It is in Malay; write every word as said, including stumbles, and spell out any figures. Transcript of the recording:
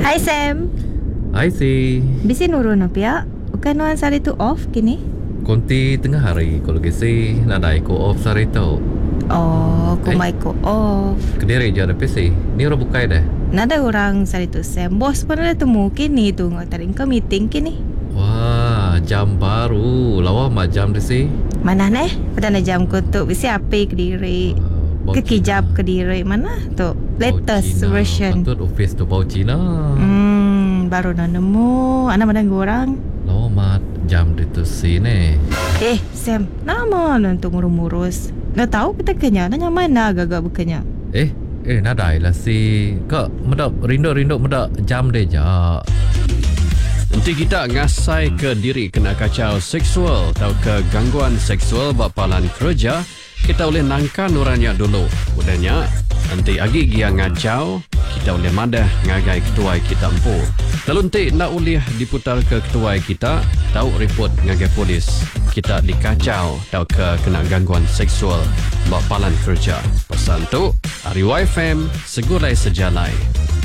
Hai Sam. Hai si. Bisi nurun apa ya? Bukan nuan sari tu off kini? Konti tengah hari kalau gisi nadai ko off sari tu. Oh, ko Eh? mai ko off. Kediri je ada P C. Ni orang bukai dah. Nada orang sari tu Sam. Bos pun ada temu kini tu ngatarin ke meeting kini. Wah, jam baru. Lawa mak jam di si. Mana neh? Pada na jam ko tu bisi apa kediri? Uh, Kekijap kediri mana tu? Latest version. Patut office tu bau Cina. Hmm, baru na nemu. Ana mana orang? Lawa mak jam di tu si ni. Eh, Sam, nama nanti ngurus-ngurus. Nak tahu kita kenya, nanya mana agak-agak bukannya. Eh, eh nadai lah si. Kak medak rindu-rindu medak jam deh ja. Nanti kita ngasai ke diri kena kacau seksual atau ke gangguan seksual bapalan kerja, kita boleh nangkan orangnya dulu. Udahnya, nanti agi dia ngacau, kita boleh madah ngagai ketua kita empu. Kalau nanti nak boleh diputar ke ketua kita, tahu report ngagai polis. Kita dikacau atau ke kena gangguan seksual bapalan kerja. Pesan tu, Ari Y F M, segulai sejalai.